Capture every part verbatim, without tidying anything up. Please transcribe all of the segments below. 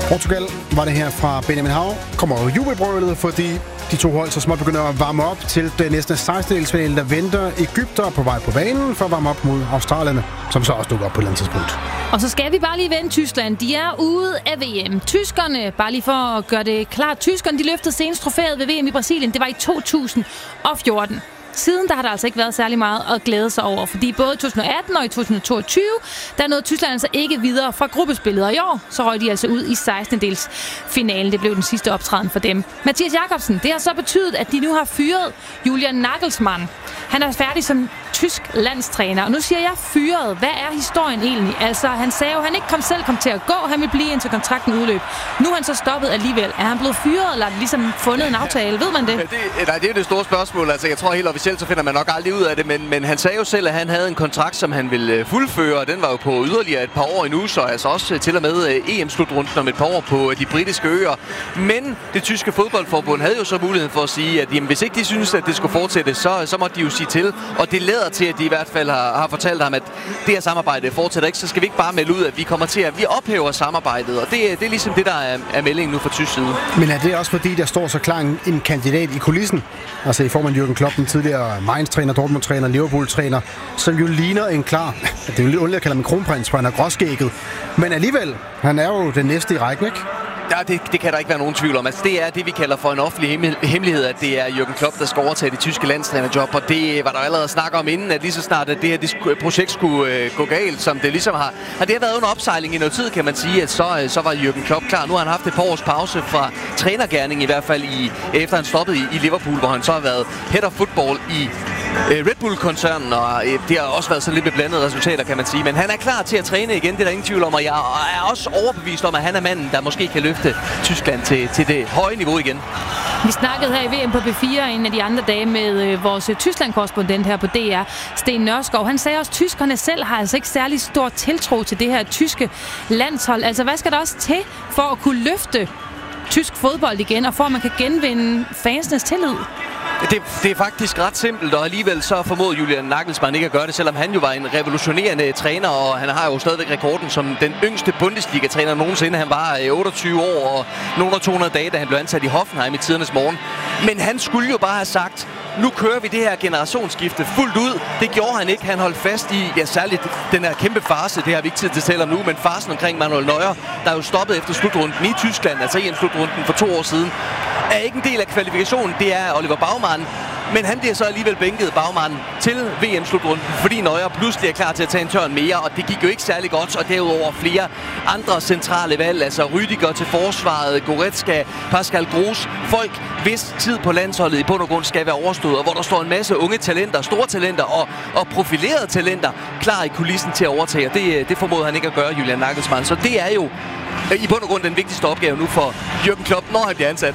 Portugal var det her fra Benjamin Hav. Kommer jo jubelbrølet, fordi de to hold så småt begynder at varme op til den næste sekstendedelsfinale, der venter Egypter på vej på banen for at varme op mod Australien, som så også dukker op på et eller andet tidspunkt. Og så skal vi bare lige vende Tyskland. De er ude af V M. Tyskerne, bare lige for at gøre det klart, tyskerne de løftede senest trofæet ved V M i Brasilien. Det var i to tusind og fjorten. Siden der har der altså ikke været særlig meget at glæde sig over, fordi både i to tusind og atten og i to tusind og toogtyve, der nåede Tyskland altså ikke videre fra gruppespillet, og i år så røg de altså ud i sekstendedelsfinalen. Det blev den sidste optræden for dem. Mathias Jakobsen, det har så betydet, at de nu har fyret Julian Nagelsmann. Han er færdig som tysk landstræner, og nu siger jeg fyret. Hvad er historien egentlig? Altså, han sagde jo, at han ikke kom selv kom til at gå, han ville blive indtil kontrakten udløb. Nu er han så stoppet alligevel. Er han blevet fyret, eller er det ligesom fundet en aftale? Ved man det? Ja, det, nej, det er det store spørgsmål. Altså, jeg tror helt officielt, så finder man nok aldrig ud af det, men, men han sagde jo selv, at han havde en kontrakt, som han ville fuldføre, og den var jo på yderligere et par år endnu, så altså også til og med E M-slutrunden om et par år på de britiske øer. Men det tyske fodboldforbund havde jo så muligheden for at sige, at jamen, hvis ikke de synes, at det skulle fortsætte, så, så måtte de jo sige til. Og det lader til, at de i hvert fald har, har fortalt ham, at det her samarbejde fortsætter ikke, så skal vi ikke bare melde ud, at vi kommer til at vi ophæver samarbejdet. Og det, det er ligesom det, der er, er meldingen nu fra tysk side. Men er det også fordi, der står så klar en, en kandidat i kulissen? Altså i form af Jürgen Klopp, den tidligere Mainz-træner, Dortmund-træner, Liverpool-træner, som jo ligner en klar, det er jo lidt underligt at kalde ham en kronprins, for han er gråskægget. Men alligevel, han er jo den næste i rækken, ikke? Ja, det, det kan der ikke være nogen tvivl om. Altså, det er det, vi kalder for en offentlig hemmelighed, at det er Jürgen Klopp, der skal overtage det tyske landstrænerjob. Og det var der allerede snak om inden, at lige så snart at det her det projekt skulle øh, gå galt, som det ligesom har. Og det har været under opsejling i noget tid, kan man sige, at så, øh, så var Jürgen Klopp klar. Nu har han haft et par års pause fra trænergerning, i hvert fald i, efter han stoppede i, i Liverpool, hvor han så har været head of football i Red Bull-koncernen, og øh, det har også været sådan lidt med blandede resultater, kan man sige. Men han er klar til at træne igen, det er der ingen tvivl om, og jeg er også overbevist om, at han er manden, der måske kan løfte Tyskland til, til det høje niveau igen. Vi snakkede her i V M på B fire en af de andre dage med øh, vores Tyskland-korrespondent her på D R, Sten Nørskov. Han sagde også, at tyskerne selv har altså ikke særlig stor tiltro til det her tyske landshold. Altså, hvad skal der også til for at kunne løfte tysk fodbold igen, og for at man kan genvinde fansenes tillid? Det, det er faktisk ret simpelt, og alligevel så formåede Julian Nagelsmann ikke at gøre det, selvom han jo var en revolutionerende træner, og han har jo stadigvæk rekorden som den yngste Bundesliga-træner nogensinde. Han var otteogtyve år og nogle og to hundrede dage, da han blev ansat i Hoffenheim i tidernes morgen. Men han skulle jo bare have sagt, nu kører vi det her generationsskifte fuldt ud. Det gjorde han ikke. Han holdt fast i, ja, særligt den her kæmpe farce, det har vi ikke tid til at tale om nu, men farcen omkring Manuel Neuer, der er jo stoppet efter slutrunden i Tyskland, altså E M-slutrunden for to år siden, er ikke en del af kvalifikationen. Det er Oliver Baumann. Men han bliver så alligevel bænket, Baumann, til V M-slutrunden, fordi Neuer pludselig er klar til at tage en tørn mere, og det gik jo ikke særlig godt, og derudover flere andre centrale valg, altså Rüdiger til forsvaret, Goretzka, Pascal Groß, folk, hvis tid på landsholdet i bund og grund skal være overstået, og hvor der står en masse unge talenter, store talenter og, og profilerede talenter klar i kulissen til at overtage, og det, det formåede han ikke at gøre, Julian Nagelsmann. Så det er jo i bund og grund den vigtigste opgave nu for Jürgen Klopp, når han bliver ansat.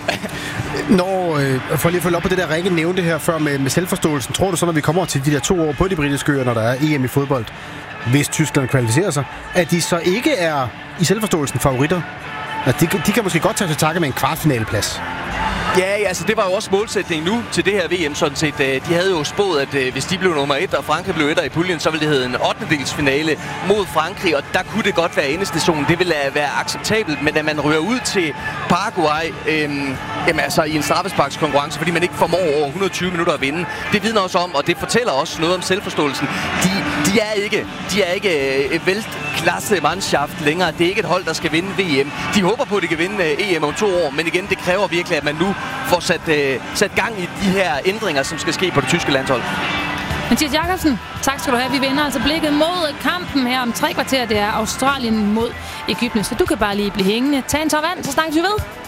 Når, øh, for lige at følge op på det der, Rikke nævnte her før med, med selvforståelsen, tror du så, når vi kommer til de der to år på de britiske øer, når der er E M i fodbold, hvis Tyskland kvalificerer sig, at de så ikke er i selvforståelsen favoritter? At de, de kan måske godt tage til takke med en kvartfinaleplads. Ja, altså det var jo også målsætningen nu til det her V M, sådan set. De havde jo spået, at hvis de blev nummer et, og Frankrig blev etter i puljen, så ville det hedde en ottendedelsfinale mod Frankrig, og der kunne det godt være endestationen. Det ville være acceptabelt, men at man ryger ud til Paraguay, øhm, jamen altså i en straffesparkskonkurrence, fordi man ikke formår over et hundrede og tyve minutter at vinde. Det vidner også om, og det fortæller også noget om selvforståelsen. De, de er ikke, de er ikke et veltklasse mannschaft længere. Det er ikke et hold, der skal vinde V M. De håber på, at de kan vinde E M om to år, men igen, det kræver virkelig, at man nu får sat, øh, sat gang i de her ændringer, som skal ske på det tyske landshold. Mathias Jakobsen, tak skal du have. Vi vender altså blikket mod kampen her om tre kvarter. Det er Australien mod Egypten, så du kan bare lige blive hængende. Tag en tår vand, så snakkes vi ved.